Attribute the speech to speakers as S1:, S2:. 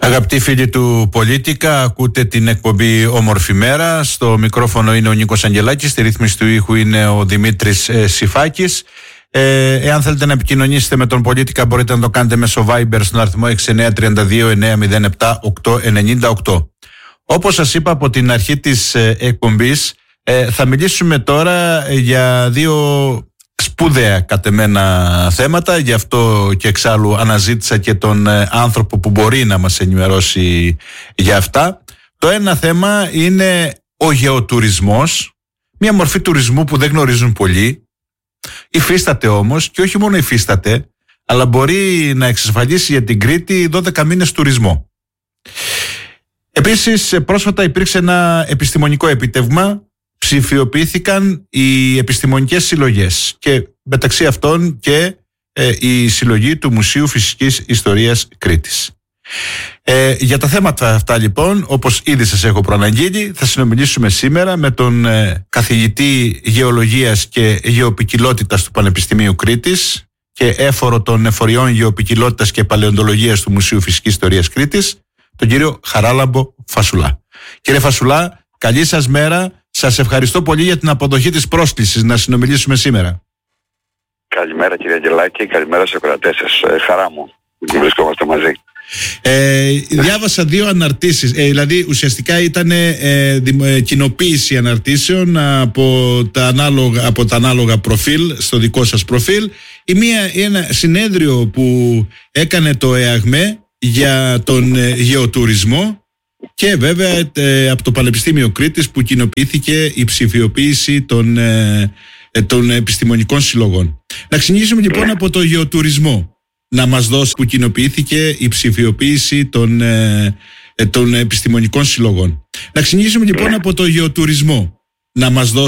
S1: Αγαπητοί φίλοι του Πολίτικα, ακούτε την εκπομπή Όμορφη Μέρα. Στο μικρόφωνο είναι ο Νίκος Αγγελάκης, στη ρύθμιση του ήχου είναι ο Δημήτρης Σιφάκης. Εάν θέλετε να επικοινωνήσετε με τον Πολίτικα, μπορείτε να το κάνετε μέσω Viber στον αριθμό 6932-907-898. Όπως σας είπα από την αρχή της εκπομπής, θα μιλήσουμε τώρα για δύο σπουδαία κατ' εμένα θέματα. Γι' αυτό και εξάλλου αναζήτησα και τον άνθρωπο που μπορεί να μας ενημερώσει για αυτά. Το ένα θέμα είναι ο γεωτουρισμός, μια μορφή τουρισμού που δεν γνωρίζουν πολλοί. Υφίσταται όμως, και όχι μόνο υφίσταται, αλλά μπορεί να εξασφαλίσει για την Κρήτη 12 μήνες τουρισμό. Επίσης, πρόσφατα υπήρξε ένα επιστημονικό επίτευγμα. Ψηφιοποιήθηκαν οι επιστημονικές συλλογές και μεταξύ αυτών και η συλλογή του Μουσείου Φυσικής Ιστορίας Κρήτης. Για τα θέματα αυτά λοιπόν, όπως ήδη σας έχω προαναγγείλει, θα συνομιλήσουμε σήμερα με τον καθηγητή Γεωλογίας και Γεωποικιλότητας του Πανεπιστημίου Κρήτης και έφορο των εφοριών Γεωποικιλότητας και Παλαιοντολογίας του Μουσείου Φυσικής Ιστορίας Κρήτης, τον κύριο Χαράλαμπο Φασουλά. Κύριε Φασουλά, καλή σας μέρα. Σας ευχαριστώ πολύ για την αποδοχή της πρόσκλησης να συνομιλήσουμε σήμερα.
S2: Καλημέρα κύριε Αγγελάκη, καλημέρα στους ακροατές σας. Χαρά μου που βρισκόμαστε μαζί.
S1: Διάβασα δύο αναρτήσεις, δηλαδή ουσιαστικά ήταν κοινοποίηση αναρτήσεων από τα ανάλογα προφίλ, στο δικό σας προφίλ. Η μία ένα συνέδριο που έκανε το ΕΑΓΜΕ για τον γεωτουρισμό και βέβαια από το Πανεπιστήμιο Κρήτης που κοινοποιήθηκε η ψηφιοποίηση των επιστημονικών συλλογών. Να ξεκινήσουμε λοιπόν από το γεωτουρισμό. Να μας δώσει που κοινοποιήθηκε η ψηφιοποίηση των επιστημονικών συλλογών. Να ξεκινήσουμε λοιπόν από το γεωτουρισμό. Να μας δώσει